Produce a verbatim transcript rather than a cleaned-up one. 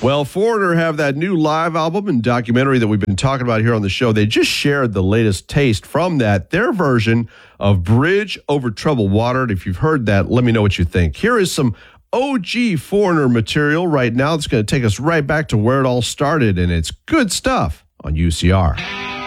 Well, Foreigner have that new live album and documentary that we've been talking about here on the show. They just shared the latest taste from that, their version of Bridge Over Troubled Water. If you've heard that, let me know what you think. Here is some O G Foreigner material right now that's going to take us right back to where it all started, and it's good stuff on U C R.